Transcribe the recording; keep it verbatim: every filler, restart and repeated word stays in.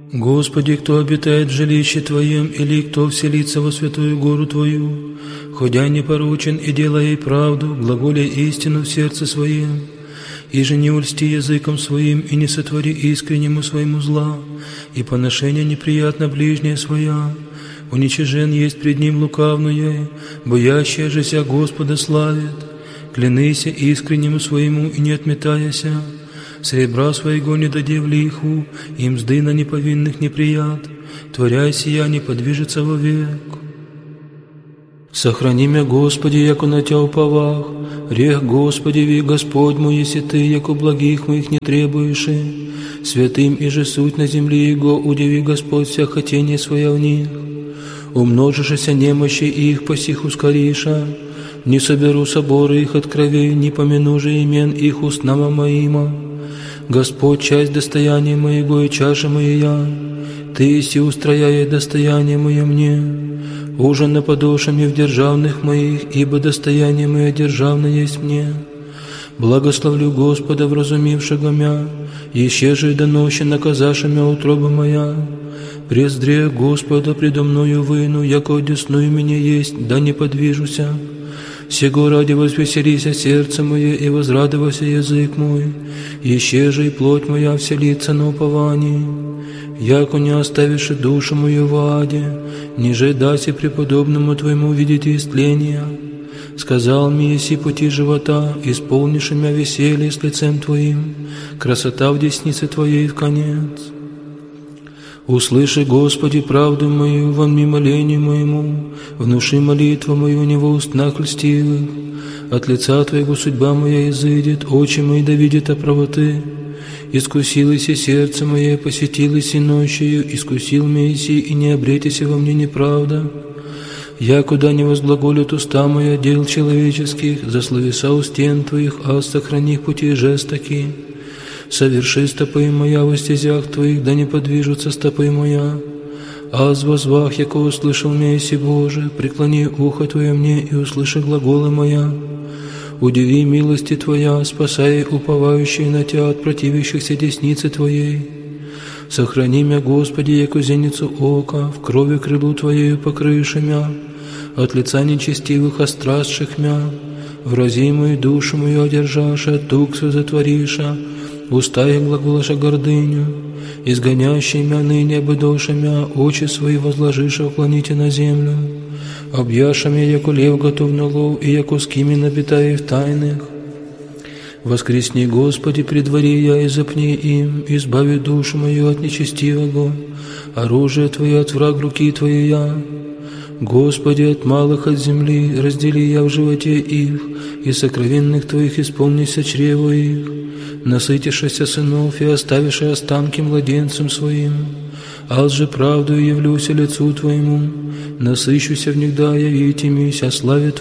Господи, кто обитает в жилище Твоем, или кто вселится во святую гору Твою, ходя непорочен и делая правду, глаголя истину в сердце своем, и же не ульсти языком своим, и не сотвори искреннему своему зла, и поношение неприятно ближнее своя. Уничижен есть пред ним лукавное, боящая же ся Господа славит. Клянися искреннему своему и не отметаяся, серебра своего не даде в лиху, и мзды на неповинных неприят, творяй сия не подвижется вовек. Сохрани мя, Господи, яко на Тя уповах, рех, Господи, ви Господь мой, если Ты, яко благих моих не требуешь, святым и же суть на земле Его, удиви, Господь, вся хотение своя в них. Умножишься немощи их, посих ускориша, не соберу соборы их от кровей, не помяну же имен их устнама моима. Господь, часть достояния моего и чаша моя, Ты еси устрояя достояние мое мне. Ужин на подошами в державных моих, ибо достояние мое державное есть мне. Благословлю Господа, вразумившего мя, еще же и донощи наказаша мя утроба моя. Прездре Господа предо мною выну, яко одесную меня есть, да не подвижуся. Сего ради возвеселися сердце мое и возрадовался язык мой, еще же и плоть моя вселится на уповании. Яко не оставишь душу мою в аде, ниже даси преподобному Твоему видеть истления. Сказал мне, еси пути живота, исполнишь мя веселье с лицем Твоим, красота в деснице Твоей в конец. Услыши, Господи, правду мою, вонми молению моему, внуши молитву мою не во устнах льстивых. От лица Твоего судьба моя изыдет, очи мои да видят о правоты. Искусилось и сердце мое, посетилось и ночью, искусил меня иси, и не обретися во мне неправда. Я куда не возглаголят уста моя дел человеческих, за словеса у стен Твоих, а сохрани пути жестоки. Соверши стопы моя во стезях Твоих, да не подвижутся стопы моя. Аз возвах, яко услышал меня, еси Боже, преклони ухо Твое мне и услыши глаголы моя. Удиви милости Твоя, спасай уповающие на Тя от противящихся десницы Твоей. Сохрани мя, Господи, яко зеницу ока, в крови крылу Твоею покрыши мя, от лица нечестивых острастших мя, врази мою душу мою одержаша, туксу затвориша, уста их глаголаша гордыню, изгонящий мя ныне обыдоша мя, очи свои возложиша уклоните на землю. Объяша мя, яко лев готов на лов, и яко скими набитая в тайных. Воскресни, Господи, при дворе я, и запни им, избави душу мою от нечестивого, оружие Твое от враг руки Твоей я. Господи, от малых от земли раздели я в животе их, и сокровенных Твоих исполнися чрево их. Насытишься сынов и оставишь останки младенцам своим. Аз же правдою явлюся лицу Твоему, насыщуся внегда явить имися славе Твоему.